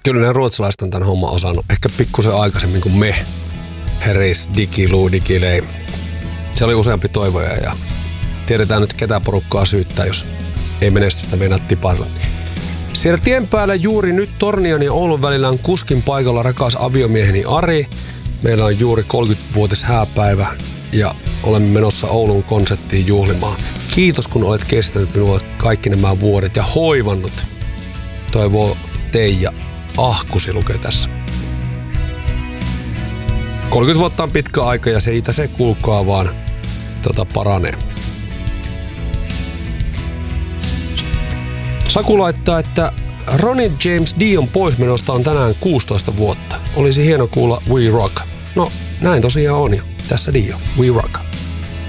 Kyllä ne ruotsalaiset on tämän homman osannut. Ehkä pikkusen aikaisemmin kuin me. Heris, Digi, Lou, Digilei. Se oli useampi toivoja ja tiedetään nyt ketä porukkaa syyttää, jos ei menestystä meinaa tipalla. Siellä tien päällä juuri nyt Tornion ja Oulun välillä on kuskin paikalla rakas aviomieheni Ari. Meillä on juuri 30-vuotis hääpäivä ja olemme menossa Oulun konserttiin juhlimaan. Kiitos kun olet kestänyt minua kaikki nämä vuodet ja hoivannut. Toivoo Teija Ahkusi lukee tässä. 30 vuotta on pitkä aika ja siitä se kuulkaa vaan paranee. Saku laittaa, että Ronnie James Dion poismenosta on tänään 16 vuotta. Olisi hieno kuulla We Rock. No näin tosiaan on jo. Tässä Dio, We Rock.